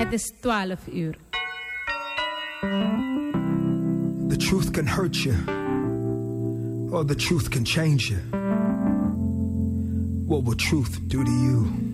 Het is 12 uur. The truth can hurt you, or the truth can change you. What will truth do to you?